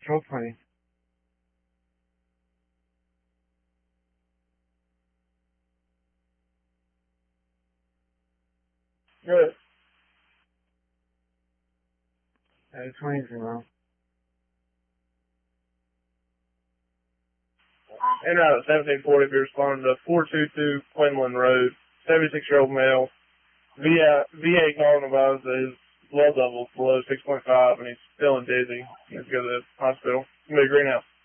Control 20. Good. 20 0. En route at 1740, be responding to 422 Quinlan Road, 76-year-old male. VA calling about his blood level below 6.5 and he's feeling dizzy. He has to go to the hospital. It's going to be a greenhouse.